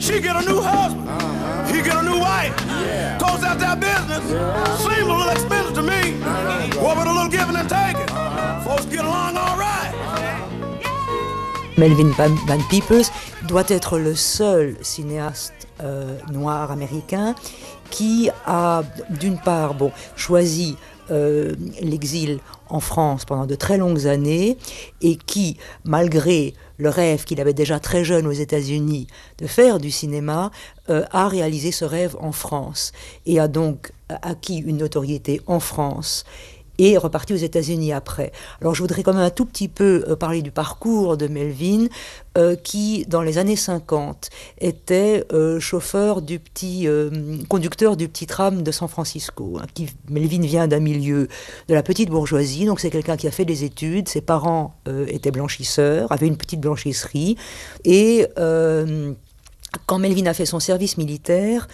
She get a new husband. He get a new wife. Close out that business. Seems a little expensive to me. What with a little giving and taking? Folks get along all right. Melvin Van Peebles doit être le seul cinéaste noir américain qui a, d'une part, choisi l'exil en France pendant de très longues années et qui, malgré le rêve qu'il avait déjà très jeune aux États-Unis de faire du cinéma, a réalisé ce rêve en France et a donc acquis une notoriété en France et est reparti aux États-Unis après. Alors je voudrais quand même un tout petit peu parler du parcours de Melvin, qui dans les années 50 était conducteur du petit tram de San Francisco. Melvin vient d'un milieu de la petite bourgeoisie, donc c'est quelqu'un qui a fait des études, ses parents étaient blanchisseurs, avaient une petite blanchisserie, et quand Melvin a fait son service militaire,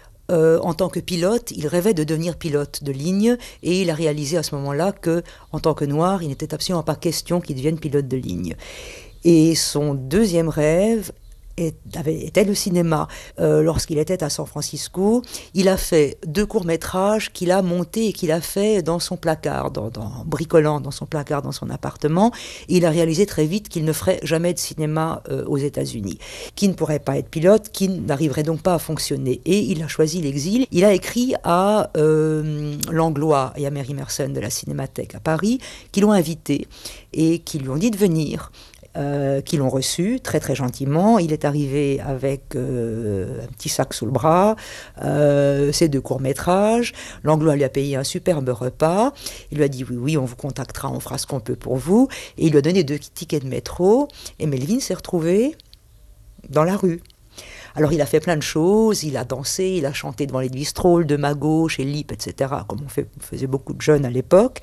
en tant que pilote, il rêvait de devenir pilote de ligne et il a réalisé à ce moment-là que, en tant que noir, il n'était absolument pas question qu'il devienne pilote de ligne. Et son deuxième rêve était le cinéma. Lorsqu'il était à San Francisco, il a fait 2 courts-métrages qu'il a montés et qu'il a fait dans son placard, bricolant dans son placard, dans son appartement. Et il a réalisé très vite qu'il ne ferait jamais de cinéma aux États-Unis, qu'il ne pourrait pas être pilote, qu'il n'arriverait donc pas à fonctionner. Et il a choisi l'exil. Il a écrit à Langlois et à Mary Merson de la Cinémathèque à Paris, qui l'ont invité et qui lui ont dit de venir. Qui l'ont reçu très très gentiment. Il est arrivé avec un petit sac sous le bras, ses 2 courts-métrages. Langlois lui a payé un superbe repas. Il lui a dit oui, on vous contactera, on fera ce qu'on peut pour vous. Et il lui a donné 2 tickets de métro. Et Melvin s'est retrouvé dans la rue. Alors il a fait plein de choses, il a dansé, il a chanté devant les bistrots de Magot, chez Lippe, etc., comme on faisait beaucoup de jeunes à l'époque.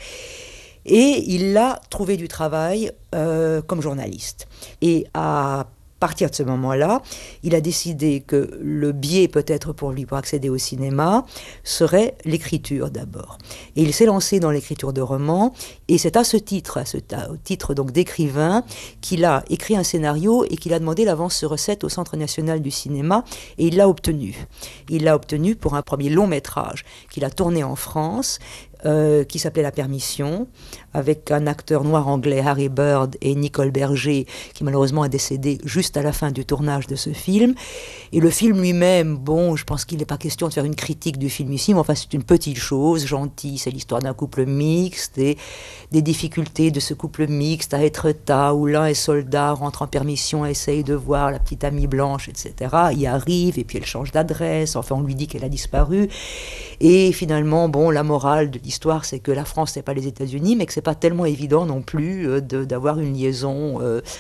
Et il a trouvé du travail comme journaliste. Et à partir de ce moment-là, il a décidé que le biais peut-être pour lui pour accéder au cinéma serait l'écriture d'abord. Et il s'est lancé dans l'écriture de romans, et c'est à ce titre, au titre donc d'écrivain, qu'il a écrit un scénario et qu'il a demandé l'avance sur recette au Centre national du cinéma, et il l'a obtenu. Il l'a obtenu pour un premier long-métrage qu'il a tourné en France, qui s'appelait La Permission, avec un acteur noir anglais, Harry Bird, et Nicole Berger, qui malheureusement est décédée juste à la fin du tournage de ce film. Et le film lui-même, je pense qu'il n'est pas question de faire une critique du film ici, mais enfin c'est une petite chose, gentille, c'est l'histoire d'un couple mixte, et des difficultés de ce couple mixte à Etretat, où l'un est soldat, rentre en permission, essaye de voir la petite amie blanche, etc. Il y arrive, et puis elle change d'adresse, enfin on lui dit qu'elle a disparu. Et finalement, la morale de l'histoire, c'est que la France n'est pas les États-Unis, mais que c'est pas tellement évident non plus d'avoir une liaison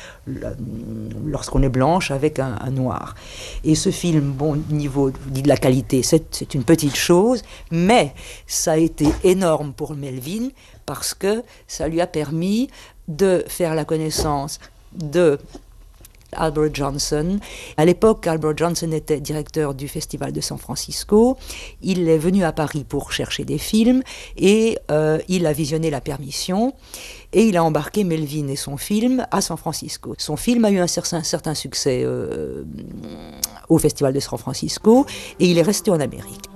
lorsqu'on est blanche avec un noir. Et ce film, niveau de la qualité, c'est une petite chose, mais ça a été énorme pour Melvin parce que ça lui a permis de faire la connaissance de Albert Johnson. À l'époque, Albert Johnson était directeur du Festival de San Francisco. Il est venu à Paris pour chercher des films et il a visionné La Permission et il a embarqué Melvin et son film à San Francisco. Son film a eu un certain succès au Festival de San Francisco et il est resté en Amérique.